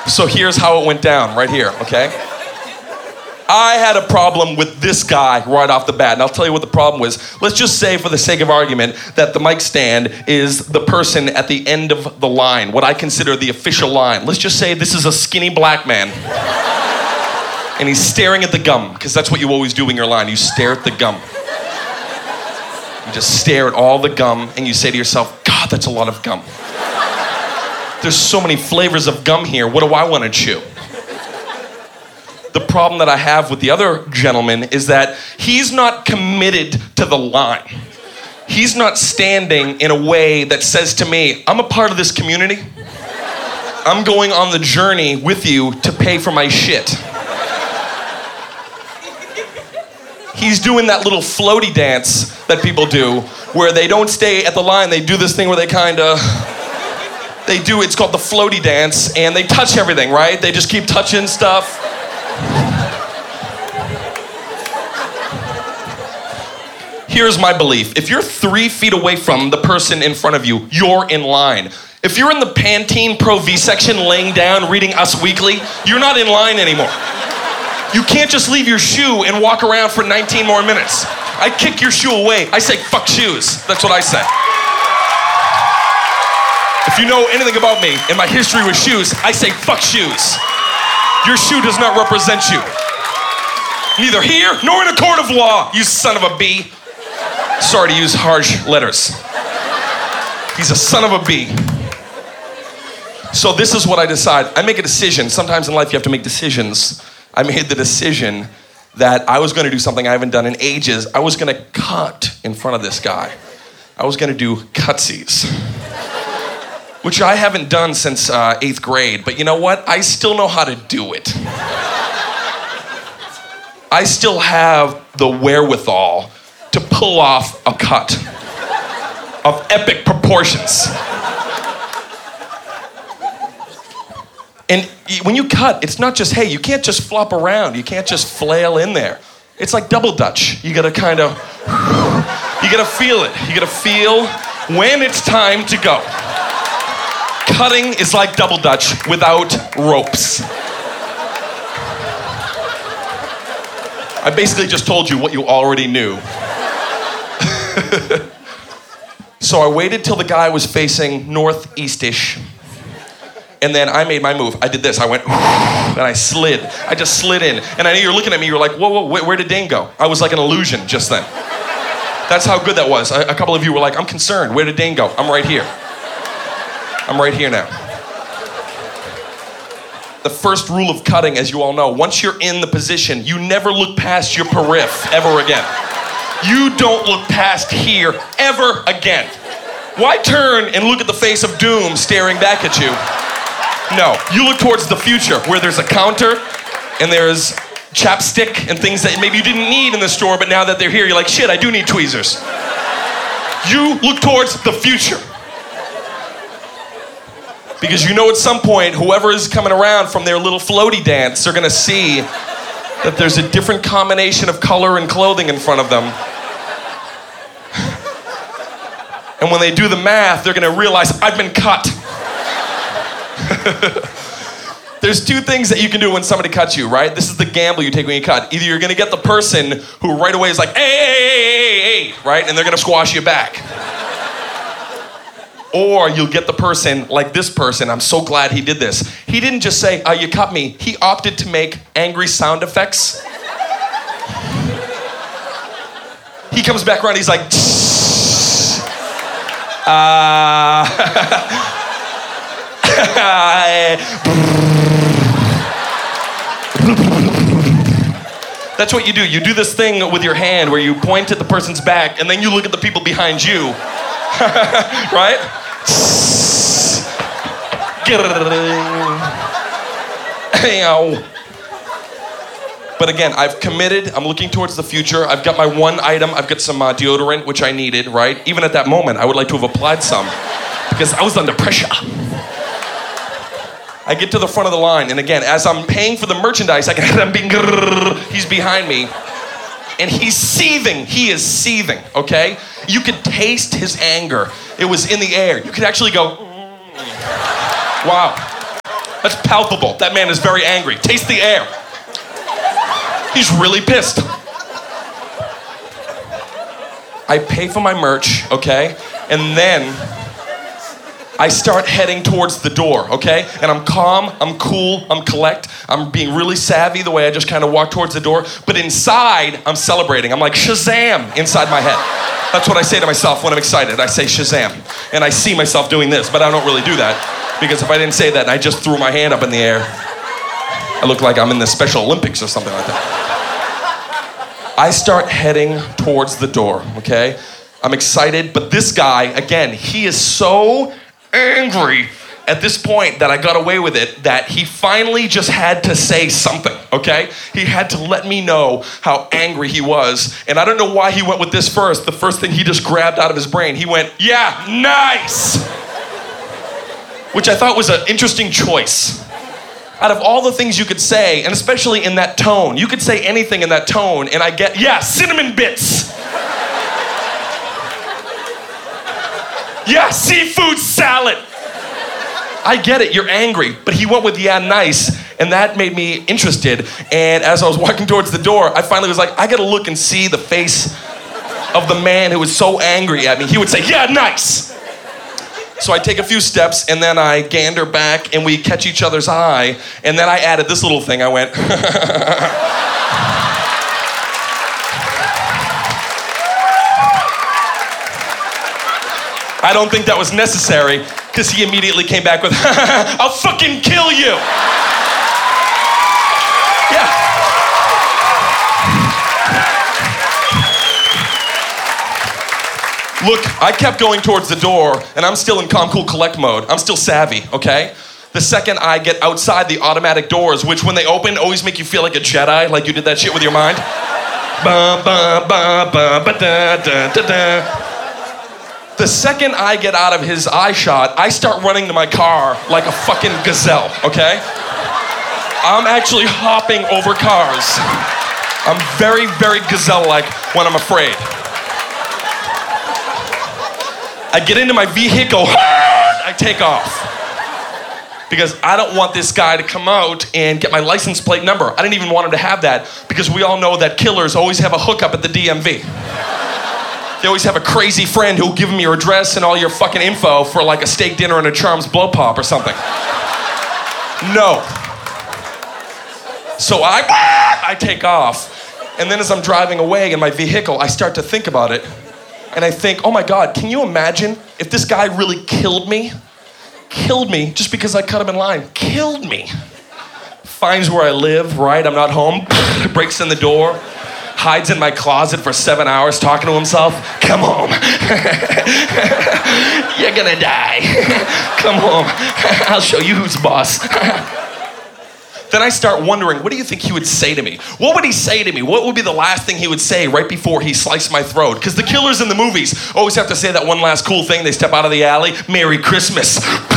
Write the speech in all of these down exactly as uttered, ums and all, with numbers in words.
So here's how it went down, right here, okay? I had a problem with this guy right off the bat, and I'll tell you what the problem was. Let's just say, for the sake of argument, that the mic stand is the person at the end of the line, what I consider the official line. Let's just say this is a skinny black man, and he's staring at the gum, because that's what you always do in your line. You stare at the gum. You just stare at all the gum, and you say to yourself, God, that's a lot of gum. There's so many flavors of gum here. What do I want to chew? The problem that I have with the other gentleman is that he's not committed to the line. He's not standing in a way that says to me, I'm a part of this community. I'm going on the journey with you to pay for my shit. He's doing that little floaty dance that people do where they don't stay at the line. They do this thing where they kind of, they do, it's called the floaty dance, and they touch everything, right? They just keep touching stuff. Here's my belief. If you're three feet away from the person in front of you, you're in line. If you're in the Pantene Pro V section laying down reading Us Weekly, you're not in line anymore. You can't just leave your shoe and walk around for nineteen more minutes. I kick your shoe away. I say, fuck shoes. That's what I say. If you know anything about me and my history with shoes, I say, fuck shoes. Your shoe does not represent you. Neither here nor in a court of law, you son of a bee. Sorry to use harsh letters. He's a son of a bee. So this is what I decide. I make a decision. Sometimes in life you have to make decisions. I made the decision that I was going to do something I haven't done in ages. I was going to cut in front of this guy. I was going to do cutsies, which I haven't done since uh, eighth grade. But you know what? I still know how to do it. I still have the wherewithal to pull off a cut of epic proportions. And when you cut, it's not just, hey, you can't just flop around. You can't just flail in there. It's like double dutch. You gotta kind of, you gotta feel it. You gotta feel when it's time to go. Cutting is like double dutch without ropes. I basically just told you what you already knew. So I waited till the guy was facing northeast-ish. And then I made my move. I did this. I went, and I slid. I just slid in. And I know you're looking at me, you're like, whoa, whoa, where, where did Dane go? I was like an illusion just then. That's how good that was. A, a couple of you were like, I'm concerned. Where did Dane go? I'm right here. I'm right here now. The first rule of cutting, as you all know, once you're in the position, you never look past your periph ever again. You don't look past here ever again. Why turn and look at the face of doom staring back at you? No, you look towards the future where there's a counter and there's chapstick and things that maybe you didn't need in the store, but now that they're here, you're like, shit, I do need tweezers. You look towards the future. Because you know at some point, whoever is coming around from their little floaty dance, they're gonna see that there's a different combination of color and clothing in front of them. And when they do the math, they're gonna realize, I've been cut. There's two things that you can do when somebody cuts you, right? This is the gamble you take when you cut. Either you're gonna get the person who right away is like, hey, hey, hey, hey, hey, right? And they're gonna squash you back. Or you'll get the person like this person. I'm so glad he did this. He didn't just say, oh, you cut me. He opted to make angry sound effects. He comes back around, he's like, uh, that's what you do. You do this thing with your hand where you point at the person's back and then you look at the people behind you. Right? But again, I've committed. I'm looking towards the future. I've got my one item. I've got some uh, deodorant, which I needed, right? Even at that moment, I would like to have applied some because I was under pressure. I get to the front of the line, and again, as I'm paying for the merchandise, I can I'm being he's behind me, and he's seething. He is seething, okay? You could taste his anger. It was in the air. You could actually go, mm. Wow. That's palpable. That man is very angry. Taste the air. He's really pissed. I pay for my merch, okay? And then I start heading towards the door, okay? And I'm calm, I'm cool, I'm collect. I'm being really savvy the way I just kind of walk towards the door. But inside, I'm celebrating. I'm like, Shazam, inside my head. That's what I say to myself when I'm excited. I say Shazam. And I see myself doing this, but I don't really do that. Because if I didn't say that and I just threw my hand up in the air, I look like I'm in the Special Olympics or something like that. I start heading towards the door, okay? I'm excited, but this guy, again, he is so angry at this point that I got away with it, that he finally just had to say something, okay? He had to let me know how angry he was. And I don't know why he went with this first. The first thing he just grabbed out of his brain, he went, yeah, nice! Which I thought was an interesting choice. Out of all the things you could say, and especially in that tone, you could say anything in that tone, and I get, yeah, cinnamon bits! Yeah, seafood salad! I get it, you're angry, but he went with yeah, nice, and that made me interested. And as I was walking towards the door, I finally was like, I gotta look and see the face of the man who was so angry at me. He would say, yeah, nice! So I take a few steps, and then I gander back, and we catch each other's eye, and then I added this little thing. I went, I don't think that was necessary, because he immediately came back with, I'll fucking kill you! Yeah. Look, I kept going towards the door, and I'm still in calm, cool, collect mode. I'm still savvy, okay? The second I get outside the automatic doors, which when they open, always make you feel like a Jedi, like you did that shit with your mind. Ba, ba, ba, ba, ba, da, da, da, da. The second I get out of his eye shot, I start running to my car like a fucking gazelle, okay? I'm actually hopping over cars. I'm very, very gazelle-like when I'm afraid. I get into my vehicle, I take off. Because I don't want this guy to come out and get my license plate number. I didn't even want him to have that, because we all know that killers always have a hookup at the D M V. They always have a crazy friend who'll give them your address and all your fucking info for like a steak dinner and a Charms blow pop or something. No. So I, I take off, and then as I'm driving away in my vehicle, I start to think about it. And I think, oh my God, can you imagine if this guy really killed me? Killed me just because I cut him in line. Killed me. Finds where I live, right? I'm not home. Breaks in the door. Hides in my closet for seven hours talking to himself. Come home. You're gonna die. Come home. I'll show you who's boss. Then I start wondering, what do you think he would say to me? What would he say to me? What would be the last thing he would say right before he sliced my throat? Because the killers in the movies always have to say that one last cool thing. They step out of the alley, Merry Christmas.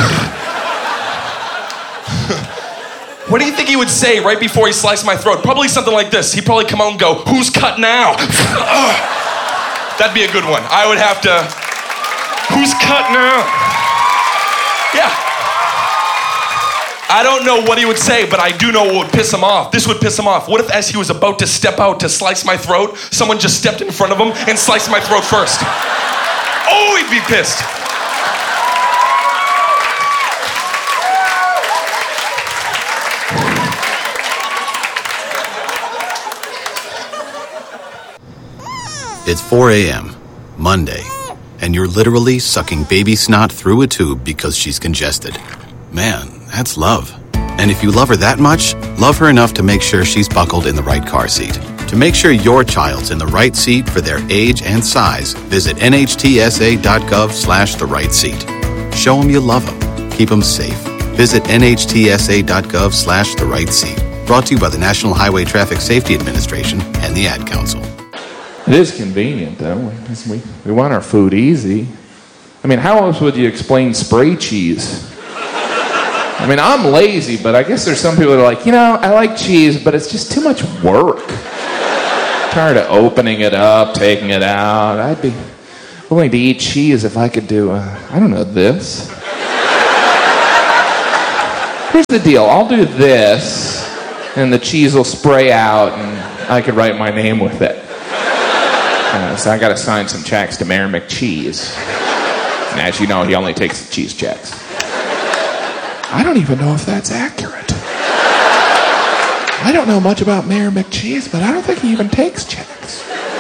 What do you think he would say right before he sliced my throat? Probably something like this. He'd probably come out and go, who's cut now? That'd be a good one. I would have to, who's cut now? Yeah. I don't know what he would say, but I do know what would piss him off. This would piss him off. What if as he was about to step out to slice my throat, someone just stepped in front of him and sliced my throat first? Oh, he'd be pissed. It's four a.m., Monday, and you're literally sucking baby snot through a tube because she's congested. Man, that's love. And if you love her that much, love her enough to make sure she's buckled in the right car seat. To make sure your child's in the right seat for their age and size, visit nhtsa.gov slash the right seat. Show them you love them. Keep them safe. Visit nhtsa.gov slash the right seat. Brought to you by the National Highway Traffic Safety Administration and the Ad Council. It is convenient, though. We, we want our food easy. I mean, how else would you explain spray cheese? I mean, I'm lazy, but I guess there's some people that are like, you know, I like cheese, but it's just too much work. I'm tired of opening it up, taking it out. I'd be willing to eat cheese if I could do, uh, I don't know, this. Here's the deal. I'll do this, and the cheese will spray out, and I could write my name with it. Uh, so I got to sign some checks to Mayor McCheese. And as you know, he only takes the cheese checks. I don't even know if that's accurate. I don't know much about Mayor McCheese, but I don't think he even takes checks.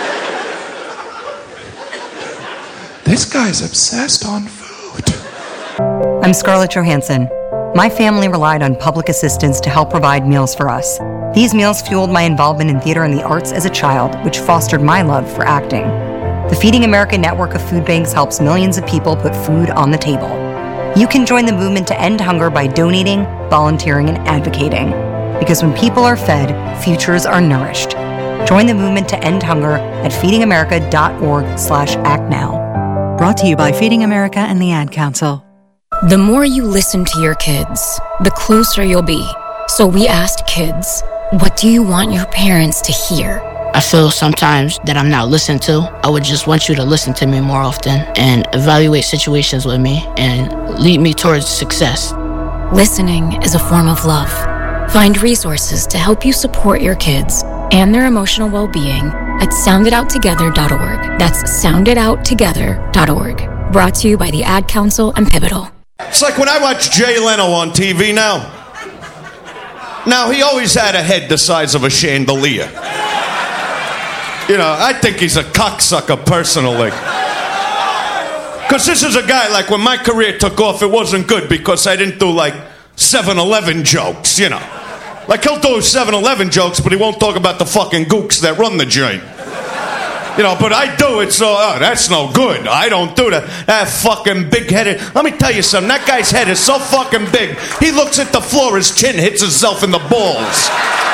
This guy's obsessed on food. I'm Scarlett Johansson. My family relied on public assistance to help provide meals for us. These meals fueled my involvement in theater and the arts as a child, which fostered my love for acting. The Feeding America network of food banks helps millions of people put food on the table. You can join the movement to end hunger by donating, volunteering, and advocating. Because when people are fed, futures are nourished. Join the movement to end hunger at feedingamerica.org slash act now. Brought to you by Feeding America and the Ad Council. The more you listen to your kids, the closer you'll be. So we asked kids, what do you want your parents to hear? I feel sometimes that I'm not listened to. I would just want you to listen to me more often and evaluate situations with me and lead me towards success. Listening is a form of love. Find resources to help you support your kids and their emotional well-being at sound it out together dot org. That's sound it out together dot org. Brought to you by the Ad Council and Pivotal. It's like when I watch Jay Leno on T V now. Now, he always had a head the size of a chandelier. You know, I think he's a cocksucker personally. Because this is a guy, like, when my career took off, it wasn't good because I didn't do, like, seven eleven jokes, you know. Like, he'll do seven eleven jokes, but he won't talk about the fucking gooks that run the joint. You know, but I do it, so, oh, that's no good. I don't do that. That fucking big-headed... Let me tell you something. That guy's head is so fucking big, he looks at the floor, his chin hits himself in the balls.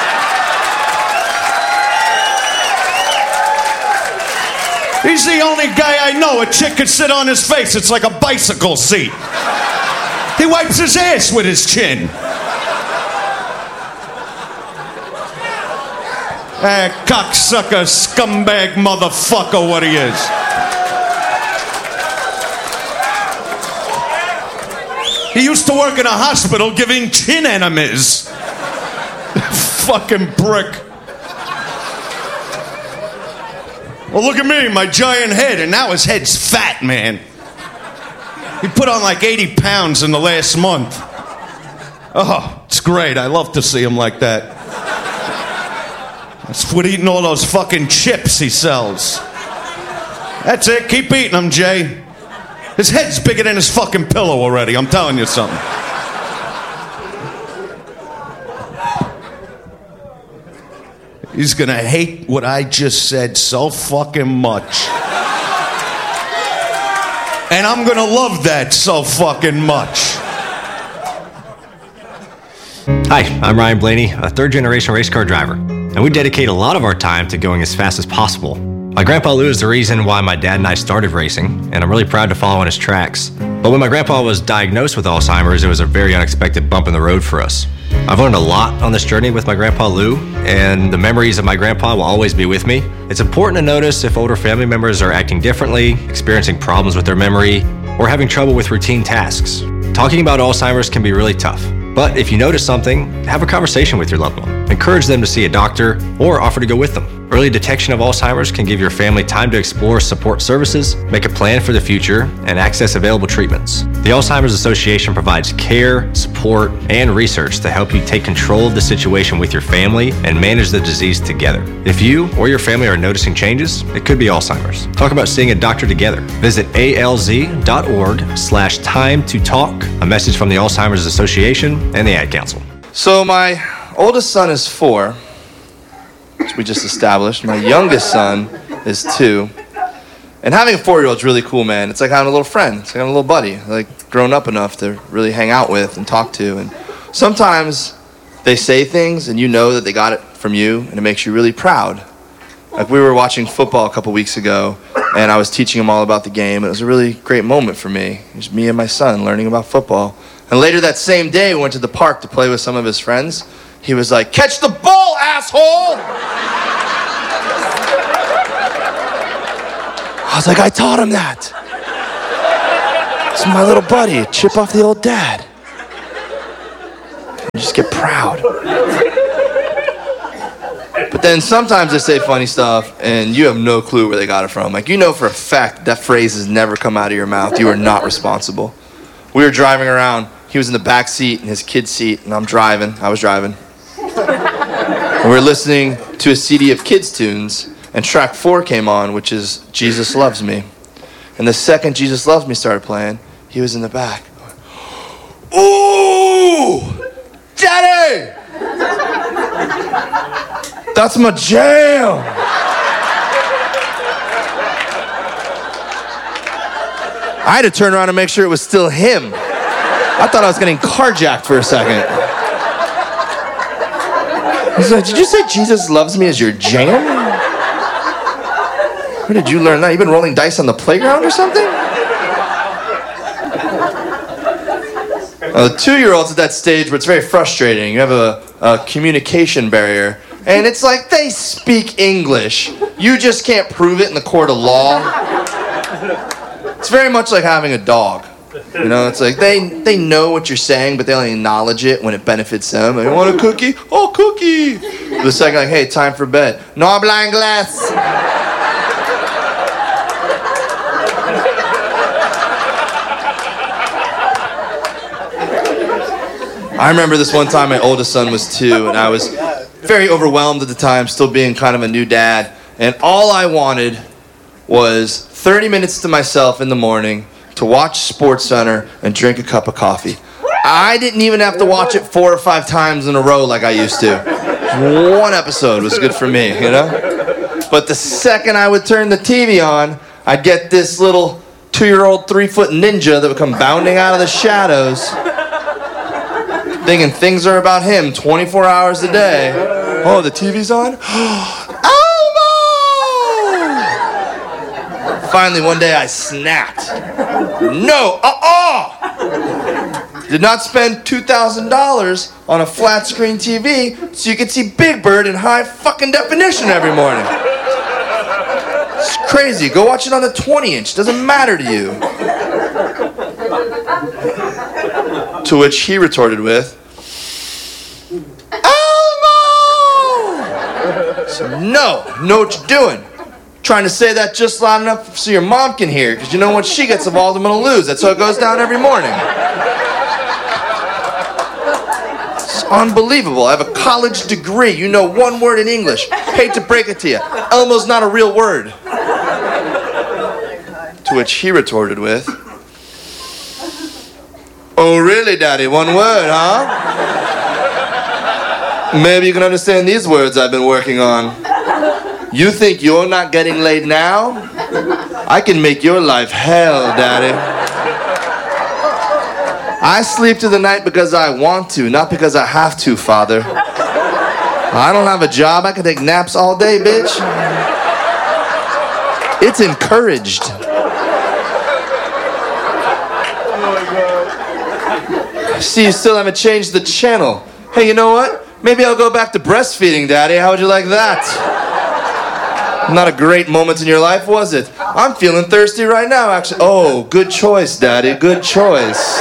He's the only guy I know a chick could sit on his face. It's like a bicycle seat. He wipes his ass with his chin. That cocksucker, scumbag motherfucker, what he is. He used to work in a hospital giving chin enemas. Fucking prick. Well, look at me, my giant head, and now his head's fat, man. He put on like eighty pounds in the last month. Oh, it's great. I love to see him like that. That's what eating all those fucking chips he sells. That's it. Keep eating them, Jay. His head's bigger than his fucking pillow already. I'm telling you something. He's gonna hate what I just said so fucking much. And I'm gonna love that so fucking much. Hi, I'm Ryan Blaney, a third-generation race car driver, and we dedicate a lot of our time to going as fast as possible. My grandpa Lou is the reason why my dad and I started racing, and I'm really proud to follow in his tracks. But when my grandpa was diagnosed with Alzheimer's, it was a very unexpected bump in the road for us. I've learned a lot on this journey with my grandpa Lou, and the memories of my grandpa will always be with me. It's important to notice if older family members are acting differently, experiencing problems with their memory, or having trouble with routine tasks. Talking about Alzheimer's can be really tough. But if you notice something, have a conversation with your loved one. Encourage them to see a doctor or offer to go with them. Early detection of Alzheimer's can give your family time to explore support services, make a plan for the future, and access available treatments. The Alzheimer's Association provides care, support, and research to help you take control of the situation with your family and manage the disease together. If you or your family are noticing changes, it could be Alzheimer's. Talk about seeing a doctor together. Visit alz.org slash time to talk. A message from the Alzheimer's Association and the Ad Council. So my oldest son is four, which we just established. My youngest son is two. And having a four-year-old is really cool, man. It's like having a little friend. It's like having a little buddy, like grown up enough to really hang out with and talk to. And sometimes they say things and you know that they got it from you and it makes you really proud. Like we were watching football a couple weeks ago and I was teaching him all about the game. It was a really great moment for me. It was me and my son learning about football. And later that same day, we went to the park to play with some of his friends. He was like, "Catch the ball, asshole!" I was like, I taught him that. It's my little buddy, chip off the old dad. get proud. But then sometimes they say funny stuff and you have no clue where they got it from. Like, you know for a fact that phrase has never come out of your mouth. You are not responsible. We were driving around. He was in the back seat in his kid's seat, and I'm driving. I was driving. And we were listening to a C D of kids' tunes, and track four came on, which is Jesus Loves Me. And the second Jesus Loves Me started playing, he was in the back. Ooh! Daddy! That's my jam! I had to turn around and make sure it was still him. I thought I was getting carjacked for a second. He's like, did you say Jesus Loves Me as your jam? Where did you learn that? You been rolling dice on the playground or something? Uh, the two-year-old's at that stage where it's very frustrating. You have a, a communication barrier. And it's like they speak English. You just can't prove it in the court of law. It's very much like having a dog. You know, it's like they, they know what you're saying, but they only acknowledge it when it benefits them. Like, want a cookie? Oh, cookie! The second, like, hey, time for bed. No habla inglés. I remember this one time my oldest son was two, and I was very overwhelmed at the time, still being kind of a new dad. And all I wanted was thirty minutes to myself in the morning to watch SportsCenter and drink a cup of coffee. I didn't even have to watch it four or five times in a row like I used to. One episode was good for me, you know? But the second I would turn the T V on, I'd get this little two-year-old three-foot ninja that would come bounding out of the shadows, thinking things are about him twenty-four hours a day. Oh, the T V's on? Finally, one day I snapped. No, uh-uh! Did not spend two thousand dollars on a flat screen T V so you could see Big Bird in high fucking definition every morning. It's crazy. Go watch it on the twenty inch. Doesn't matter to you. To which he retorted with, Elmo! So, no, know what you're doing. Trying to say that just loud enough so your mom can hear, because you know once she gets involved, I'm going to lose. That's how it goes down every morning. It's unbelievable. I have a college degree. You know one word in English. Hate to break it to you. Elmo's not a real word. To which he retorted with, oh, really, Daddy? One word, huh? Maybe you can understand these words I've been working on. You think you're not getting laid now? I can make your life hell, Daddy. I sleep through the night because I want to, not because I have to, Father. I don't have a job. I can take naps all day, bitch. It's encouraged. See, you still haven't changed the channel. Hey, you know what? Maybe I'll go back to breastfeeding, Daddy. How would you like that? Not a great moment in your life, was it? I'm feeling thirsty right now, actually. Oh, good choice, Daddy. Good choice.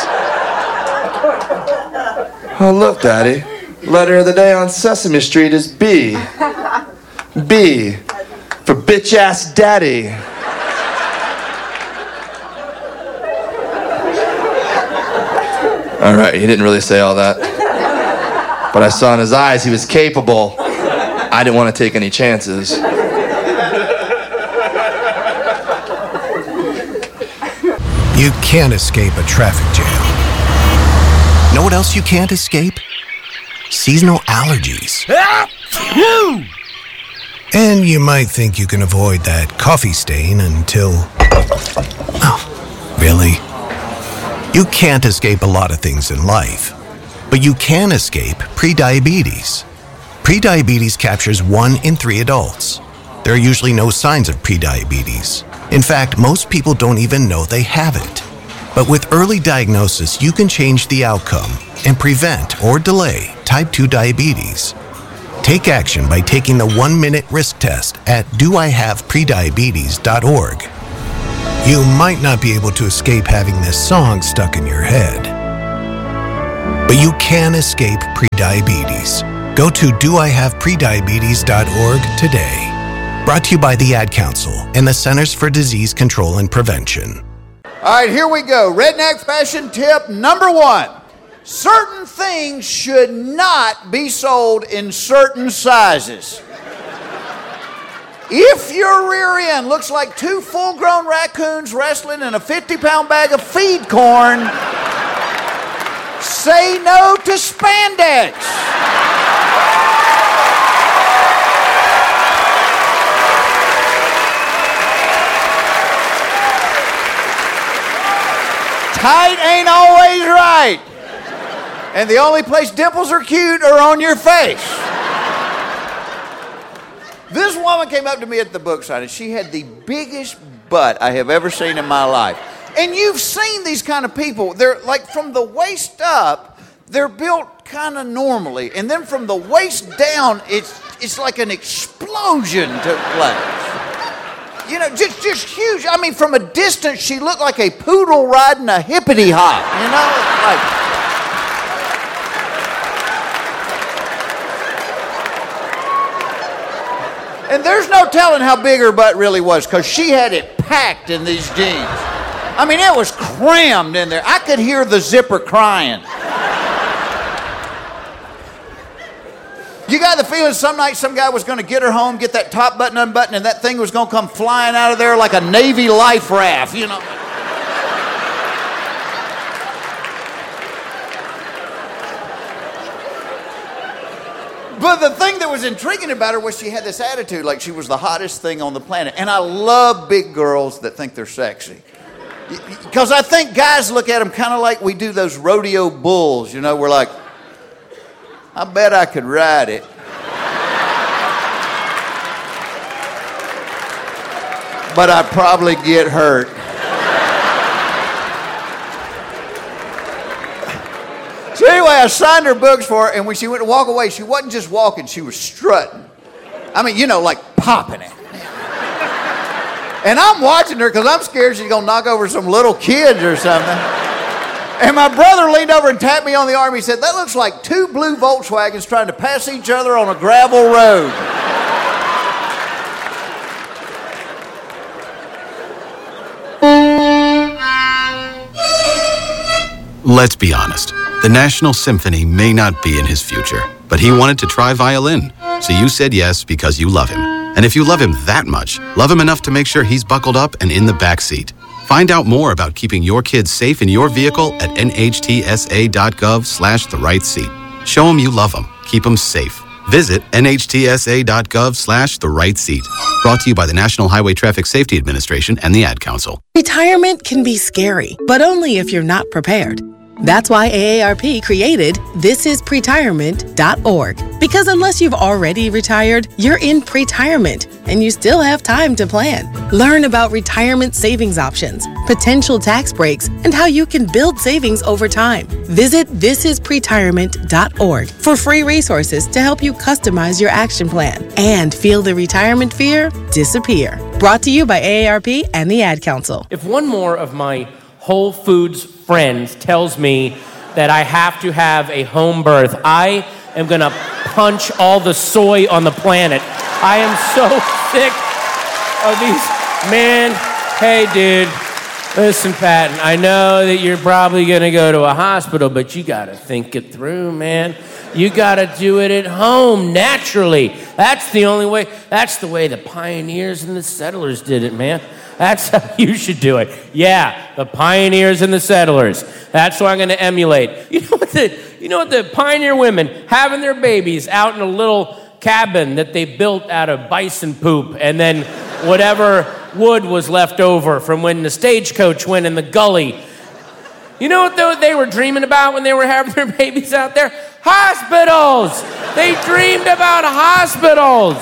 Oh, look, Daddy. Letter of the day on Sesame Street is B. B. For bitch-ass daddy. All right, he didn't really say all that. But I saw in his eyes he was capable. I didn't want to take any chances. You can't escape a traffic jam. Know what else you can't escape? Seasonal allergies. And you might think you can avoid that coffee stain until... Oh, really? You can't escape a lot of things in life, but you can escape prediabetes. Prediabetes captures one in three adults. There are usually no signs of prediabetes. In fact, most people don't even know they have it. But with early diagnosis, you can change the outcome and prevent or delay type two diabetes. Take action by taking the one-minute risk test at do I have prediabetes dot org. You might not be able to escape having this song stuck in your head, But you can escape prediabetes. Go to do I have prediabetes dot org today. Brought to you by the Ad Council and the Centers for Disease Control and Prevention. All right, here we go. Redneck fashion tip number one. Certain things should not be sold in certain sizes. If your rear end looks like two full-grown raccoons wrestling in a fifty-pound bag of feed corn, say no to spandex. Tight ain't always right. And the only place dimples are cute are on your face. This woman came up to me at the book signing. She had the biggest butt I have ever seen in my life. And you've seen these kind of people. They're like from the waist up, they're built kind of normally. And then from the waist down, it's it's like an explosion took place. You know, just, just huge. I mean, from a distance, she looked like a poodle riding a hippity hop, you know? Like, and there's no telling how big her butt really was because she had it packed in these jeans. I mean, it was crammed in there. I could hear the zipper crying. You got the feeling some night some guy was going to get her home, get that top button unbuttoned, and that thing was going to come flying out of there like a Navy life raft, you know. But the thing that was intriguing about her was she had this attitude like she was the hottest thing on the planet. And I love big girls that think they're sexy. Because I think guys look at them kind of like we do those rodeo bulls, you know. We're like, I bet I could ride it. But I'd probably get hurt. So anyway, I signed her books for her, and when she went to walk away, she wasn't just walking, she was strutting. I mean, you know, like popping it. And I'm watching her because I'm scared she's going to knock over some little kids or something. And my brother leaned over and tapped me on the arm. He said, that looks like two blue Volkswagens trying to pass each other on a gravel road. Let's be honest. The National Symphony may not be in his future, but he wanted to try violin. So you said yes because you love him. And if you love him that much, love him enough to make sure he's buckled up and in the back seat. Find out more about keeping your kids safe in your vehicle at nhtsa.gov slash the right seat. Show them you love them. Keep them safe. Visit nhtsa.gov slash the right seat. Brought to you by the National Highway Traffic Safety Administration and the Ad Council. Retirement can be scary, but only if you're not prepared. That's why A A R P created this is pretirement dot org. Because unless you've already retired, you're in pretirement, and you still have time to plan. Learn about retirement savings options, potential tax breaks, and how you can build savings over time. Visit this is pretirement dot org for free resources to help you customize your action plan and feel the retirement fear disappear. Brought to you by A A R P and the Ad Council. If one more of my Whole Foods friends tells me that I have to have a home birth, I am going to punch all the soy on the planet. I am so sick of these. Man, hey, dude, listen, Patton, I know that you're probably going to go to a hospital, but you got to think it through, man. You got to do it at home, naturally. That's the only way. That's the way the pioneers and the settlers did it, man. That's how you should do it. Yeah, the pioneers and the settlers. That's what I'm going to emulate. You know what the, you know what the pioneer women having their babies out in a little cabin that they built out of bison poop, and then whatever wood was left over from when the stagecoach went in the gully. You know what they were dreaming about when they were having their babies out there? Hospitals! They dreamed about hospitals.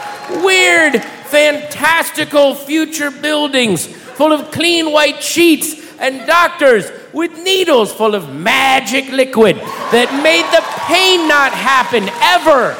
Weird, fantastical future buildings full of clean white sheets and doctors with needles full of magic liquid that made the pain not happen ever.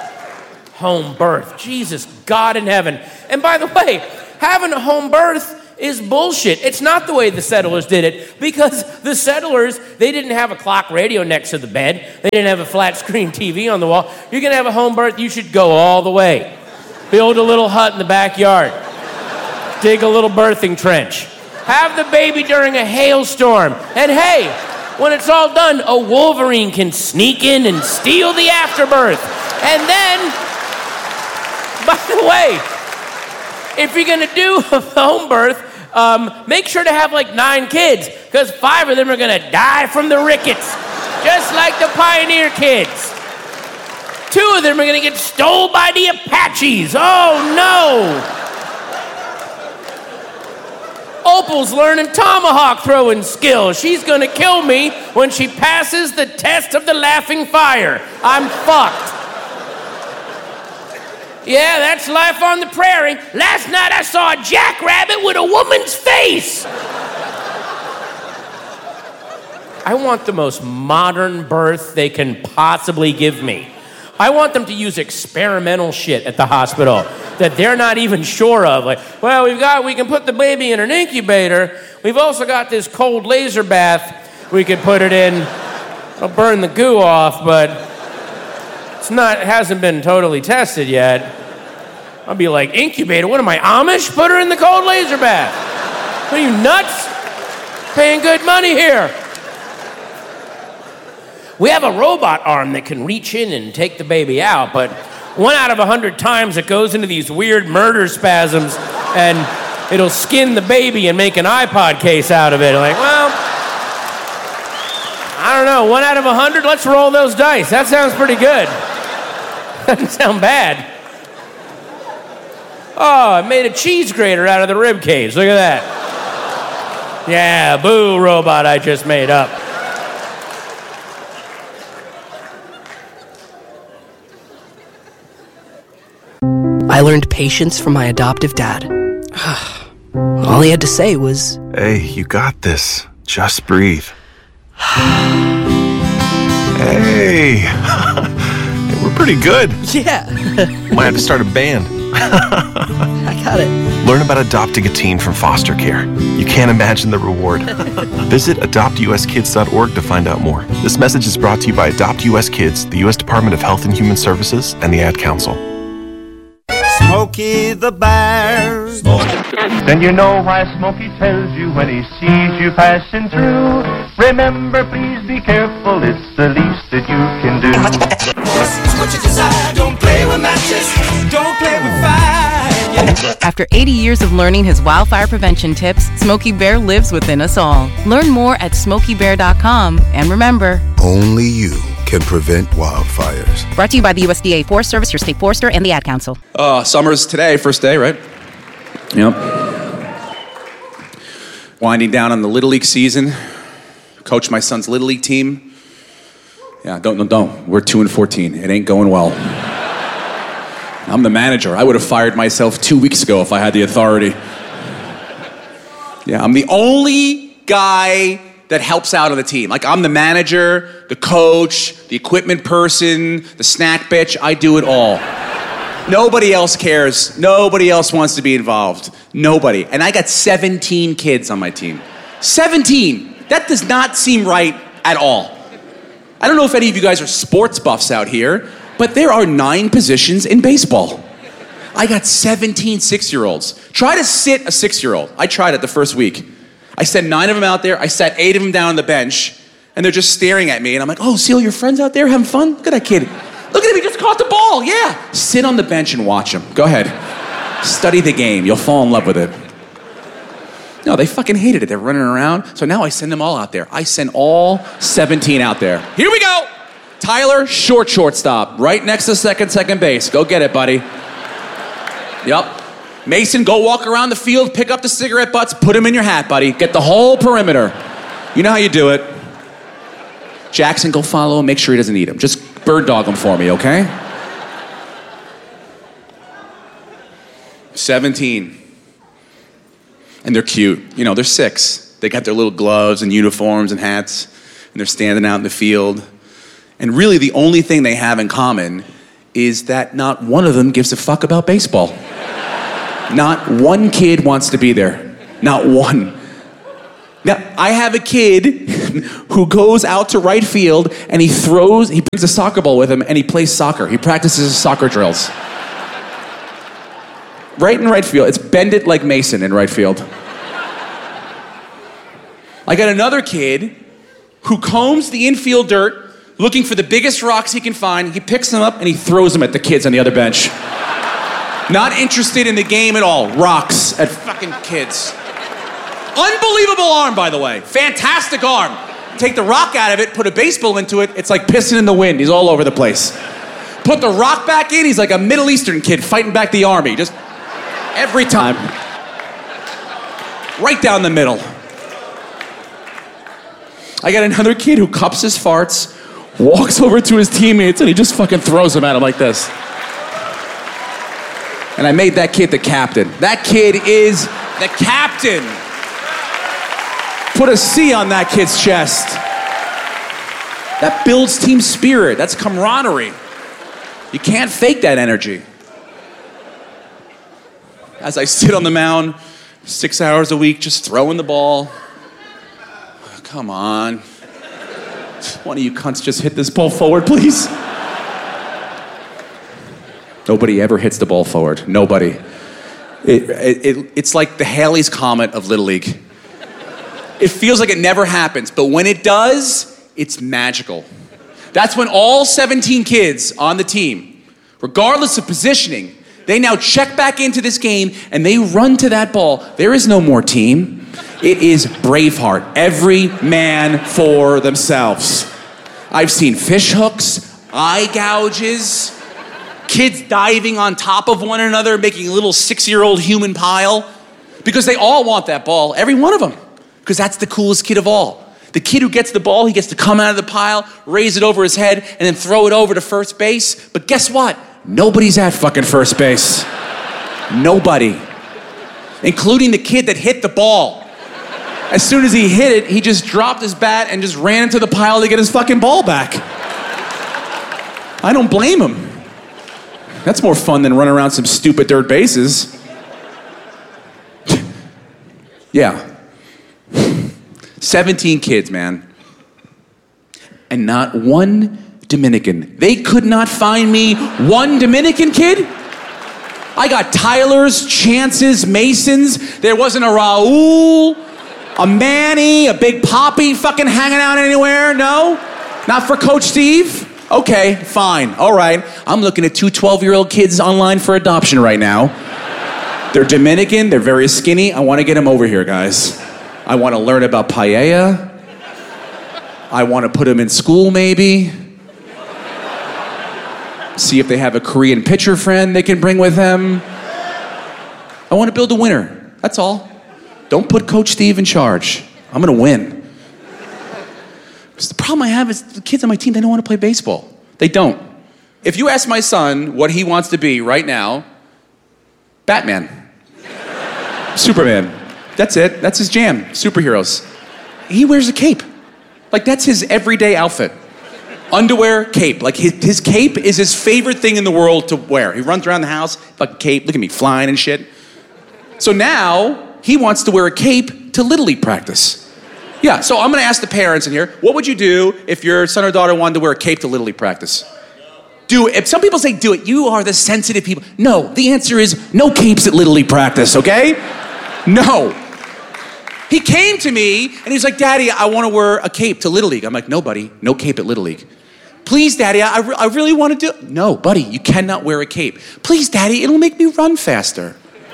Home birth. Jesus, God in heaven. And by the way, having a home birth is bullshit. It's not the way the settlers did it, because the settlers, they didn't have a clock radio next to the bed. They didn't have a flat screen T V on the wall. You're going to have a home birth, you should go all the way. Build a little hut in the backyard. Dig a little birthing trench. Have the baby during a hailstorm. And hey, when it's all done, a Wolverine can sneak in and steal the afterbirth. And then, by the way, if you're gonna do a home birth, um, make sure to have like nine kids, because five of them are gonna die from the rickets, just like the pioneer kids. Two of them are gonna get stole by the Apaches. Oh no! Opal's learning tomahawk throwing skills. She's gonna kill me when she passes the test of the laughing fire. I'm fucked. Yeah, that's life on the prairie. Last night I saw a jackrabbit with a woman's face. I want the most modern birth they can possibly give me. I want them to use experimental shit at the hospital that they're not even sure of. Like, well, we've got, we can put the baby in an incubator. We've also got this cold laser bath we could put it in. It'll burn the goo off, but it's not, it hasn't been totally tested yet. I'll be like, incubator? What am I, Amish? Put her in the cold laser bath. What are you, nuts? Paying good money here. We have a robot arm that can reach in and take the baby out, but one out of a hundred times it goes into these weird murder spasms and it'll skin the baby and make an iPod case out of it. Like, well, I don't know, one out of a hundred, let's roll those dice. That sounds pretty good. Doesn't sound bad. Oh, I made a cheese grater out of the rib cage. Look at that. Yeah, boo, robot I just made up. I learned patience from my adoptive dad. All he had to say was, "Hey, you got this. Just breathe." Hey, we're pretty good. Yeah. Might have to start a band. I got it. Learn about adopting a teen from foster care. You can't imagine the reward. Visit adopt u s kids dot org to find out more. This message is brought to you by Adopt U S Kids, the U S Department of Health and Human Services, and the Ad Council. Smokey the Bear. Then you know why Smokey tells you when he sees you passing through. Remember, please be careful, it's the least that you can do. It's what you desire, don't play with matches, don't play with fire. After eighty years of learning his wildfire prevention tips, Smokey Bear lives within us all. Learn more at smokey bear dot com, and remember, only you can prevent wildfires. Brought to you by the U S D A Forest Service, your state forester, and the Ad Council. Uh, summer's today, first day, right? Yep. Winding down on the Little League season. Coach my son's Little League team. Yeah, don't, don't, don't. We're two and fourteen. It ain't going well. I'm the manager. I would have fired myself two weeks ago if I had the authority. Yeah, I'm the only guy that helps out on the team. Like, I'm the manager, the coach, the equipment person, the snack bitch. I do it all. Nobody else cares. Nobody else wants to be involved. Nobody. And I got seventeen kids on my team. seventeen. That does not seem right at all. I don't know if any of you guys are sports buffs out here, but there are nine positions in baseball. I got seventeen six-year-olds. Try to sit a six-year-old. I tried it the first week. I sent nine of them out there. I sat eight of them down on the bench, and they're just staring at me. And I'm like, oh, see all your friends out there having fun? Look at that kid. Look at him, he just caught the ball, yeah. Sit on the bench and watch him. Go ahead. Study the game. You'll fall in love with it. No, they fucking hated it. They're running around. So now I send them all out there. I send all seventeen out there. Here we go. Tyler, short shortstop, right next to second, second base. Go get it, buddy. Yep. Mason, go walk around the field, pick up the cigarette butts, put them in your hat, buddy. Get the whole perimeter. You know how you do it. Jackson, go follow him, make sure he doesn't eat him. Just bird dog him for me, okay? seventeen. And they're cute. You know, they're six. They got their little gloves and uniforms and hats, and they're standing out in the field. And really the only thing they have in common is that not one of them gives a fuck about baseball. Not one kid wants to be there. Not one. Now, I have a kid who goes out to right field and he throws, he brings a soccer ball with him and he plays soccer. He practices his soccer drills. Right in right field. It's Bend It Like Mason in right field. I got another kid who combs the infield dirt looking for the biggest rocks he can find. He picks them up and he throws them at the kids on the other bench. Not interested in the game at all. Rocks at fucking kids. Unbelievable arm, by the way. Fantastic arm. Take the rock out of it, put a baseball into it, it's like pissing in the wind. He's all over the place. Put the rock back in, he's like a Middle Eastern kid fighting back the army. Just every time. Right down the middle. I got another kid who cups his farts, walks over to his teammates, and he just fucking throws them at him like this. And I made that kid the captain. That kid is the captain. Put a C on that kid's chest. That builds team spirit. That's camaraderie. You can't fake that energy. As I sit on the mound, six hours a week, just throwing the ball. Oh, come on. One of you cunts just hit this ball forward, please. Nobody ever hits the ball forward. Nobody. It, it, it, it's like the Halley's Comet of Little League. It feels like it never happens, but when it does, it's magical. That's when all seventeen kids on the team, regardless of positioning, they now check back into this game and they run to that ball. There is no more team. It is Braveheart. Every man for themselves. I've seen fish hooks, eye gouges, kids diving on top of one another, making a little six-year-old human pile, because they all want that ball, every one of them. Because that's the coolest kid of all. The kid who gets the ball, he gets to come out of the pile, raise it over his head, and then throw it over to first base. But guess what? Nobody's at fucking first base. Nobody. Including the kid that hit the ball. As soon as he hit it, he just dropped his bat and just ran into the pile to get his fucking ball back. I don't blame him. That's more fun than running around some stupid dirt bases. Yeah. seventeen kids, man. And not one Dominican. They could not find me one Dominican kid. I got Tylers, Chances, Masons. There wasn't a Raul, a Manny, a Big Poppy fucking hanging out anywhere. No? Not for Coach Steve? Okay, fine. All right. I'm looking at two twelve-year-old kids online for adoption right now. They're Dominican. They're very skinny. I want to get them over here, guys. I want to learn about paella. I want to put them in school, maybe. See if they have a Korean pitcher friend they can bring with them. I want to build a winner. That's all. Don't put Coach Steve in charge. I'm going to win. Because the problem I have is the kids on my team, they don't want to play baseball. They don't. If you ask my son what he wants to be right now, Batman. Superman. That's it. That's his jam. Superheroes. He wears a cape. Like, that's his everyday outfit. Underwear, cape. Like, his, his cape is his favorite thing in the world to wear. He runs around the house, like, cape. Look at me, flying and shit. So now, he wants to wear a cape to Little League practice. Yeah, so I'm gonna ask the parents in here, what would you do if your son or daughter wanted to wear a cape to Little League practice? Do it. If some people say do it, you are the sensitive people. No, the answer is no capes at Little League practice, okay? No. He came to me and he's like, Daddy, I want to wear a cape to Little League. I'm like, no, buddy, no cape at Little League. Please, Daddy, I, re- I really want to do it. No, buddy, you cannot wear a cape. Please, Daddy, it'll make me run faster.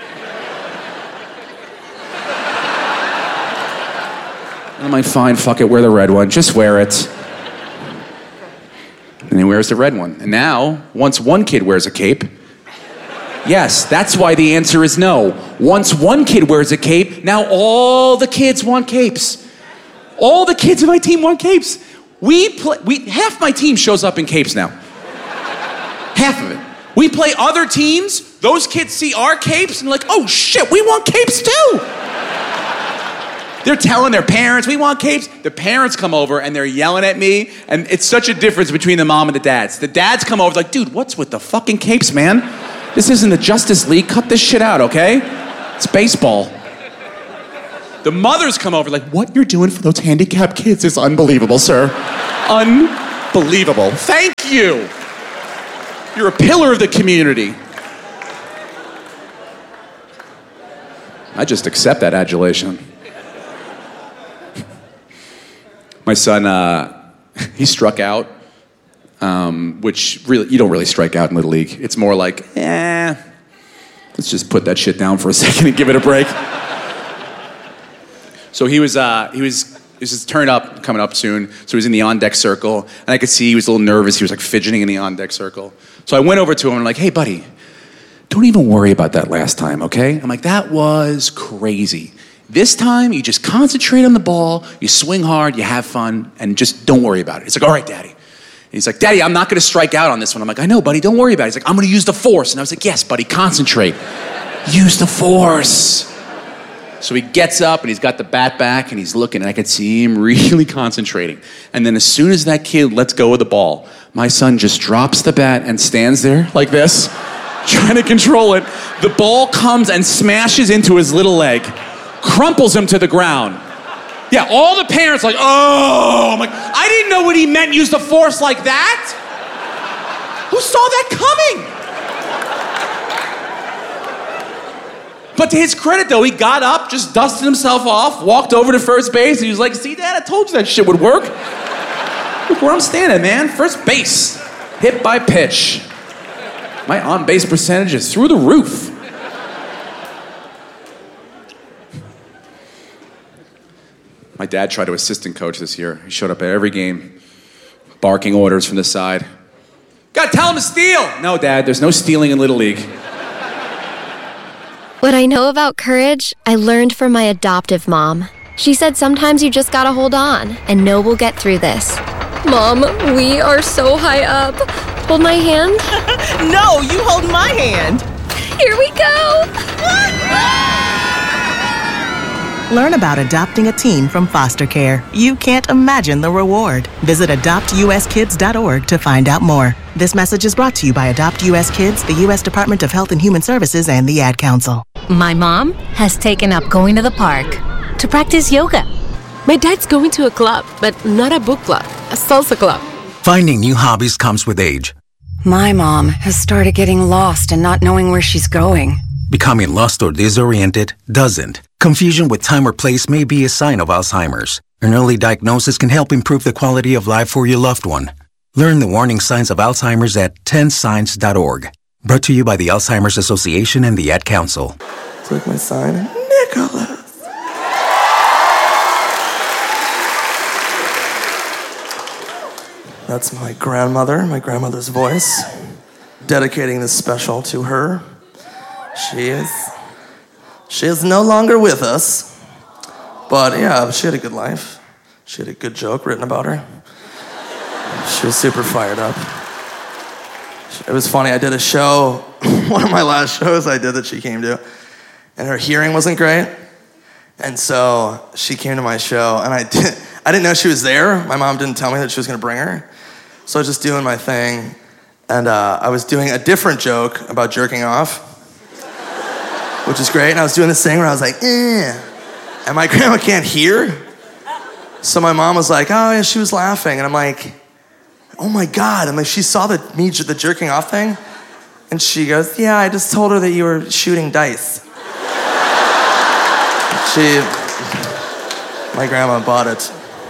I'm like, fine, fuck it, wear the red one, just wear it. And he wears the red one. And now, once one kid wears a cape, yes, that's why the answer is no. Once one kid wears a cape, now all the kids want capes. All the kids in my team want capes. We play, we, half my team shows up in capes now. Half of it. We play other teams, those kids see our capes and like, oh shit, we want capes too. They're telling their parents, we want capes. The parents come over and they're yelling at me, and it's such a difference between the mom and the dads. The dads come over like, dude, what's with the fucking capes, man? This isn't the Justice League. Cut this shit out, okay? It's baseball. The mothers come over like, what you're doing for those handicapped kids is unbelievable, sir. Unbelievable. Thank you. You're a pillar of the community. I just accept that adulation. My son, uh, he struck out, um, which really, you don't really strike out in Little League. It's more like, eh, let's just put that shit down for a second and give it a break. So he was, uh, he was, it was his turn up, coming up soon. So he was in the on-deck circle, and I could see he was a little nervous. He was like fidgeting in the on-deck circle. So I went over to him and I'm like, hey, buddy, don't even worry about that last time, okay? I'm like, that was crazy. This time, you just concentrate on the ball, you swing hard, you have fun, and just don't worry about it. He's like, all right, Daddy. And he's like, Daddy, I'm not gonna strike out on this one. I'm like, I know, buddy, don't worry about it. He's like, I'm gonna use the force. And I was like, yes, buddy, concentrate. Use the force. So he gets up and he's got the bat back and he's looking, and I could see him really concentrating. And then as soon as that kid lets go of the ball, my son just drops the bat and stands there like this, trying to control it. The ball comes and smashes into his little leg, crumples him to the ground. Yeah, all the parents are like, oh, I'm like, I didn't know what he meant, use the force like that. Who saw that coming? But to his credit, though, he got up, just dusted himself off, walked over to first base, and he was like, see, Dad, I told you that shit would work. Look where I'm standing, man. First base, hit by pitch. My on-base percentage is through the roof. My dad tried to assistant coach this year. He showed up at every game, barking orders from the side. Gotta tell him to steal! No, Dad, there's no stealing in Little League. What I know about courage, I learned from my adoptive mom. She said sometimes you just gotta hold on and know we'll get through this. Mom, we are so high up. Hold my hand. No, you hold my hand. Here we go. Learn about adopting a teen from foster care. You can't imagine the reward. Visit adopt u s kids dot org to find out more. This message is brought to you by Adopt U S Kids, the U S Department of Health and Human Services, and the Ad Council. My mom has taken up going to the park to practice yoga. My dad's going to a club, but not a book club, a salsa club. Finding new hobbies comes with age. My mom has started getting lost and not knowing where she's going. Becoming lost or disoriented doesn't. Confusion with time or place may be a sign of Alzheimer's. An early diagnosis can help improve the quality of life for your loved one. Learn the warning signs of Alzheimer's at ten signs dot org. Brought to you by the Alzheimer's Association and the Ad Council. It's like my sign, Nicholas. That's my grandmother, my grandmother's voice. Dedicating this special to her. She is, she is no longer with us, but yeah, she had a good life. She had a good joke written about her. She was super fired up. It was funny, I did a show, one of my last shows I did that she came to, and her hearing wasn't great, and so she came to my show, and I, did, I didn't know she was there. My mom didn't tell me that she was gonna bring her, so I was just doing my thing, and uh, I was doing a different joke about jerking off, which is great, and I was doing this thing where I was like, eh, and my grandma can't hear, so my mom was like, oh yeah, she was laughing, and I'm like, oh my God, I'm like, she saw the, me, the jerking off thing, and she goes, yeah, I just told her that you were shooting dice. She, my grandma bought it.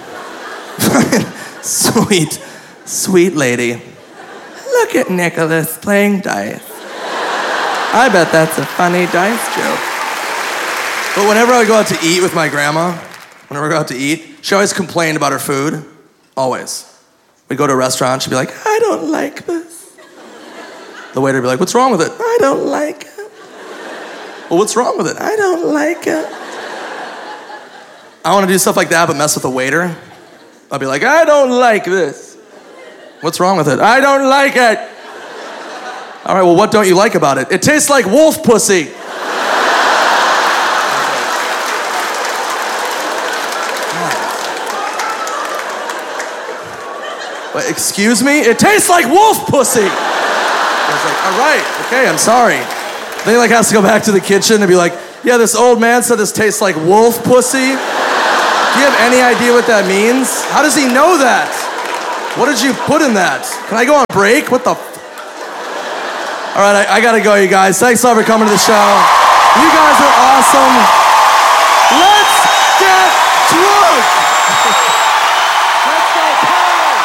Sweet, sweet lady. Look at Nicholas playing dice. I bet that's a funny dice joke. But whenever I would go out to eat with my grandma, whenever I go out to eat, she always complained about her food, always. We'd go to a restaurant, she'd be like, I don't like this. The waiter would be like, what's wrong with it? I don't like it. Well, what's wrong with it? I don't like it. I want to do stuff like that, but mess with the waiter. I'll be like, I don't like this. What's wrong with it? I don't like it. All right, well, what don't you like about it? It tastes like wolf pussy. But excuse me? It tastes like wolf pussy. I was like, all right, okay, I'm sorry. Then he like has to go back to the kitchen and be like, Yeah, this old man said this tastes like wolf pussy. Do you have any idea what that means? How does he know that? What did you put in that? Can I go on break? What the f- All right, I, I gotta go, you guys. Thanks a lot for coming to the show. You guys are awesome. Let's get